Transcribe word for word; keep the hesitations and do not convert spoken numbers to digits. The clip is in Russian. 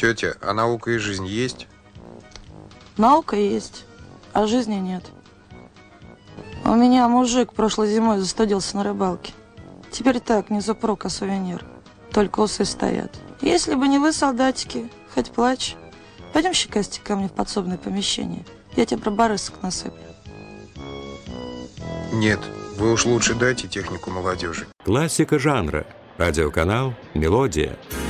Тетя, а наука и жизнь есть? Наука есть, а жизни нет. У меня мужик прошлой зимой застудился на рыбалке. Теперь так, не зуброк, а сувенир. Только усы стоят. Если бы не вы, солдатики, хоть плачь. Пойдем щекастик ко мне в подсобное помещение. Я тебе про барысок насыплю. Нет, вы уж лучше дайте технику молодежи. Классика жанра. Радиоканал «Мелодия».